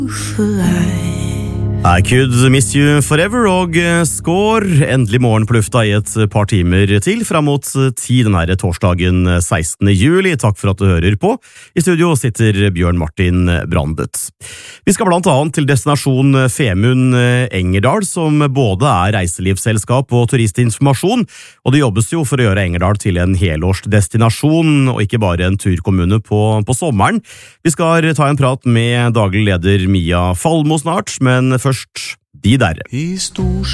I Could Miss You Forever og Score. Endelig morgen på lufta i et par timer til fram mot 10 denne torsdagen 16. juli. Takk for at du hører på. I studio sitter Bjørn Martin Brandet. Vi skal blant annet til destinasjon Femund Engerdal, som både er reiselivsselskap og turistinformasjon, og det jobbes jo for å gjøre Engerdal til en helårsdestinasjon, og ikke bare en turkommune på sommeren. Vi skal ta en prat med daglig leder Mia Falmo snart, men først de der.